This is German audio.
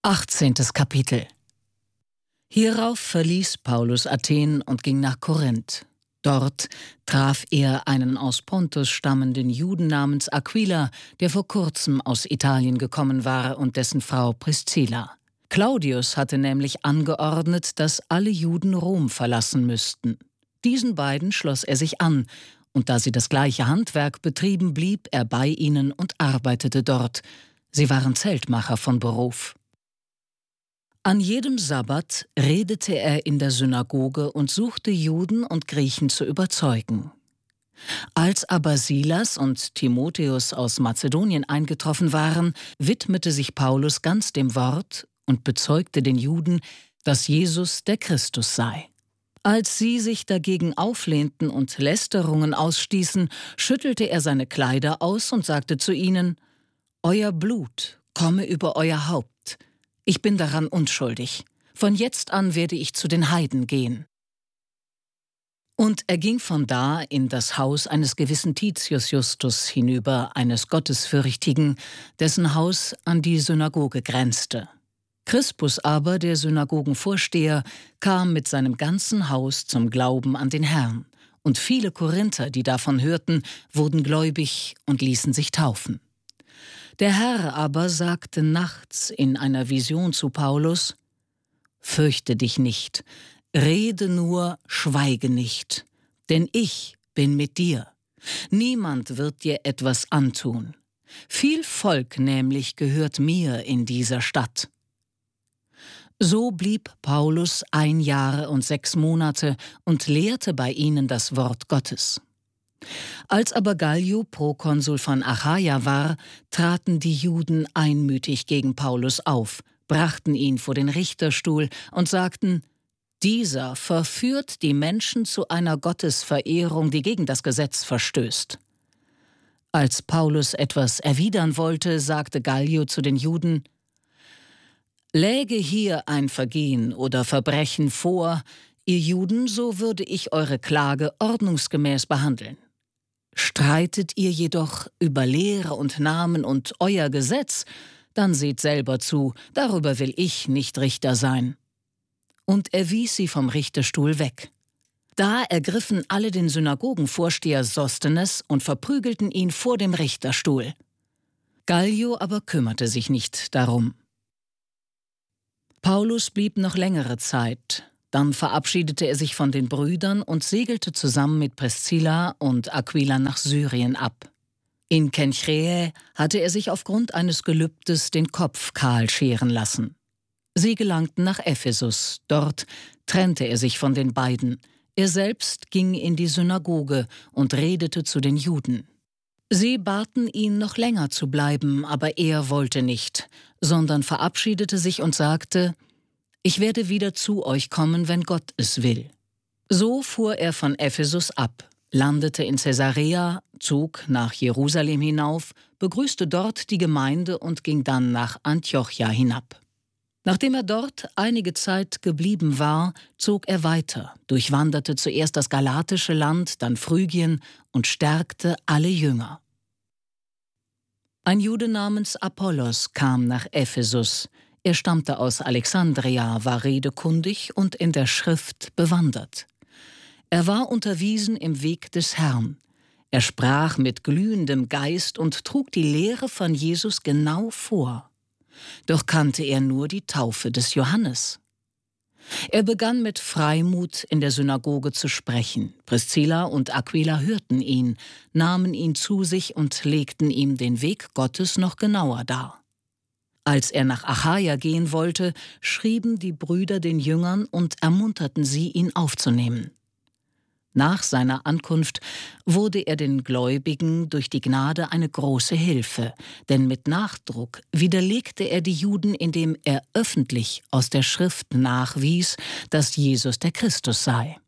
18. Kapitel. Hierauf verließ Paulus Athen und ging nach Korinth. Dort traf er einen aus Pontus stammenden Juden namens Aquila, der vor kurzem aus Italien gekommen war, und dessen Frau Priscilla. Claudius hatte nämlich angeordnet, dass alle Juden Rom verlassen müssten. Diesen beiden schloss er sich an, und da sie das gleiche Handwerk betrieben, blieb er bei ihnen und arbeitete dort. Sie waren Zeltmacher von Beruf. An jedem Sabbat redete er in der Synagoge und suchte Juden und Griechen zu überzeugen. Als aber Silas und Timotheus aus Mazedonien eingetroffen waren, widmete sich Paulus ganz dem Wort und bezeugte den Juden, dass Jesus der Christus sei. Als sie sich dagegen auflehnten und Lästerungen ausstießen, schüttelte er seine Kleider aus und sagte zu ihnen: »Euer Blut komme über euer Haupt. Ich bin daran unschuldig. Von jetzt an werde ich zu den Heiden gehen.« Und er ging von da in das Haus eines gewissen Titius Justus hinüber, eines Gottesfürchtigen, dessen Haus an die Synagoge grenzte. Crispus aber, der Synagogenvorsteher, kam mit seinem ganzen Haus zum Glauben an den Herrn, und viele Korinther, die davon hörten, wurden gläubig und ließen sich taufen. Der Herr aber sagte nachts in einer Vision zu Paulus: »Fürchte dich nicht, rede nur, schweige nicht, denn ich bin mit dir. Niemand wird dir etwas antun. Viel Volk nämlich gehört mir in dieser Stadt.« So blieb Paulus 1 Jahr und 6 Monate und lehrte bei ihnen das Wort Gottes. Als aber Gallio Prokonsul von Achaia war, traten die Juden einmütig gegen Paulus auf, brachten ihn vor den Richterstuhl und sagten: »Dieser verführt die Menschen zu einer Gottesverehrung, die gegen das Gesetz verstößt.« Als Paulus etwas erwidern wollte, sagte Gallio zu den Juden: »Läge hier ein Vergehen oder Verbrechen vor, ihr Juden, so würde ich eure Klage ordnungsgemäß behandeln. Streitet ihr jedoch über Lehre und Namen und euer Gesetz, dann seht selber zu, darüber will ich nicht Richter sein.« Und er wies sie vom Richterstuhl weg. Da ergriffen alle den Synagogenvorsteher Sosthenes und verprügelten ihn vor dem Richterstuhl. Gallio aber kümmerte sich nicht darum. Paulus blieb noch längere Zeit. Dann verabschiedete er sich von den Brüdern und segelte zusammen mit Priscilla und Aquila nach Syrien ab. In Kenchreä hatte er sich aufgrund eines Gelübdes den Kopf kahl scheren lassen. Sie gelangten nach Ephesus. Dort trennte er sich von den beiden. Er selbst ging in die Synagoge und redete zu den Juden. Sie baten ihn, noch länger zu bleiben, aber er wollte nicht, sondern verabschiedete sich und sagte: »Ich werde wieder zu euch kommen, wenn Gott es will.« So fuhr er von Ephesus ab, landete in Caesarea, zog nach Jerusalem hinauf, begrüßte dort die Gemeinde und ging dann nach Antiochia hinab. Nachdem er dort einige Zeit geblieben war, zog er weiter, durchwanderte zuerst das galatische Land, dann Phrygien und stärkte alle Jünger. Ein Jude namens Apollos kam nach Ephesus. Er stammte aus Alexandria, war redekundig und in der Schrift bewandert. Er war unterwiesen im Weg des Herrn. Er sprach mit glühendem Geist und trug die Lehre von Jesus genau vor. Doch kannte er nur die Taufe des Johannes. Er begann mit Freimut in der Synagoge zu sprechen. Priscilla und Aquila hörten ihn, nahmen ihn zu sich und legten ihm den Weg Gottes noch genauer dar. Als er nach Achaia gehen wollte, schrieben die Brüder den Jüngern und ermunterten sie, ihn aufzunehmen. Nach seiner Ankunft wurde er den Gläubigen durch die Gnade eine große Hilfe, denn mit Nachdruck widerlegte er die Juden, indem er öffentlich aus der Schrift nachwies, dass Jesus der Christus sei.